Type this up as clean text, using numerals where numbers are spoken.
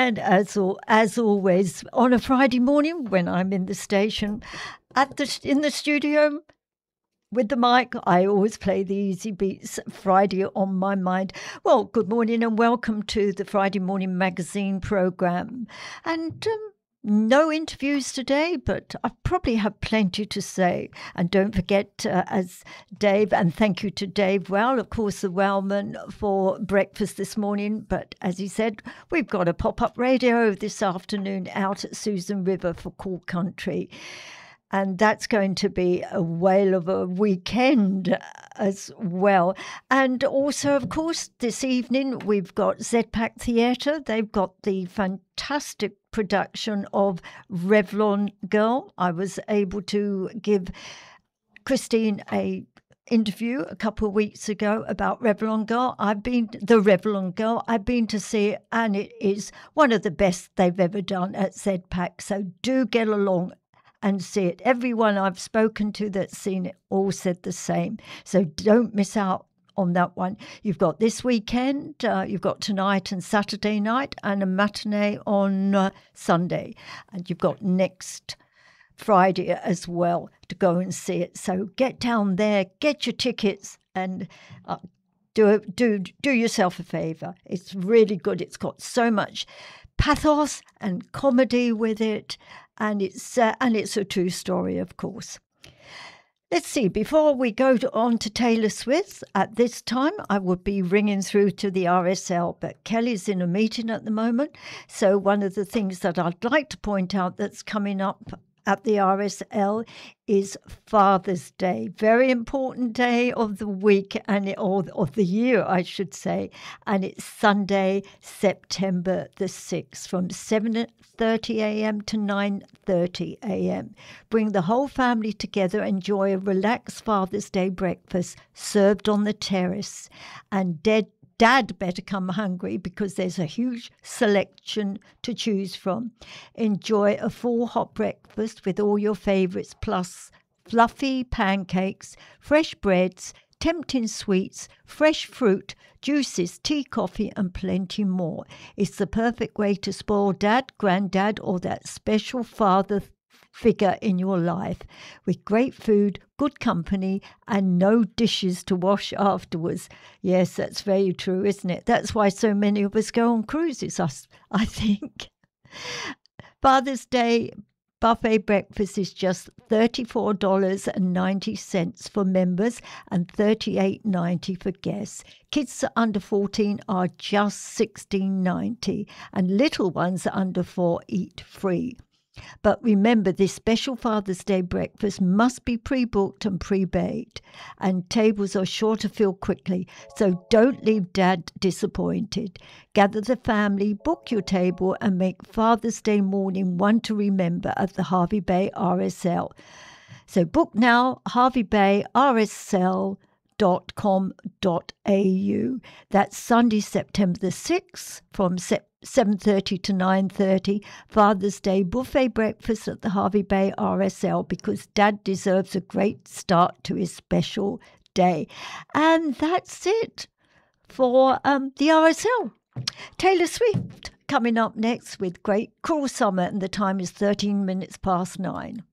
And as always, on a Friday morning when I'm in the station, in the studio with the mic, I always play the Easy Beats Friday on my mind. Well, good morning and welcome to the Friday Morning Magazine programme. And no interviews today, but I probably have plenty to say. And don't forget, as Dave, and thank you to Dave Well, of course, the Wellman, for breakfast this morning. But as he said, we've got a pop-up radio this afternoon out at Susan River for Cool Country. And that's going to be a whale of a weekend as well. And also, of course, this evening we've got ZPAC Theatre. They've got the fantastic production of Revlon Girl. I was able to give Christine a interview a couple of weeks ago about Revlon Girl. I've been to see it, and it is one of the best they've ever done at ZPAC. So do get along and see it. Everyone I've spoken to that's seen it all said the same. So don't miss out on that one. You've got this weekend, you've got tonight and Saturday night, and a matinee on Sunday. And you've got next Friday as well to go and see it. So get down there, get your tickets, and do yourself a favour. It's really good. It's got so much pathos and comedy with it, and it's a true story, of course. Let's see, before we go on to Taylor Swift, at this time I would be ringing through to the RSL, but Kelly's in a meeting at the moment. So one of the things that I'd like to point out that's coming up at the RSL is Father's Day. Very important day of the week, or of the year, I should say. And it's Sunday, September the 6th, from 7:30 a.m. to 9:30 a.m. Bring the whole family together, enjoy a relaxed Father's Day breakfast served on the terrace. And Dad better come hungry because there's a huge selection to choose from. Enjoy a full hot breakfast with all your favourites, plus fluffy pancakes, fresh breads, tempting sweets, fresh fruit, juices, tea, coffee, and plenty more. It's the perfect way to spoil Dad, Granddad, or that special father figure in your life, with great food, good company, and no dishes to wash afterwards. Yes, that's very true, isn't it? That's why so many of us go on cruises, I think. Father's Day buffet breakfast is just $34.90 for members and $38.90 for guests. Kids under 14 are just $16.90, and little ones under 4 eat free. But remember, this special Father's Day breakfast must be pre-booked and pre-baked, and tables are sure to fill quickly, so don't leave Dad disappointed. Gather the family, book your table, and make Father's Day morning one to remember at the Hervey Bay RSL. So book now, Hervey Bay RSL.com.au. That's Sunday, September the 6th, from 7:30 to 9:30, Father's Day buffet breakfast at the Hervey Bay RSL, because Dad deserves a great start to his special day. And that's it for the RSL. Taylor Swift coming up next with Great Cruel Summer, and the time is 13 minutes past 9.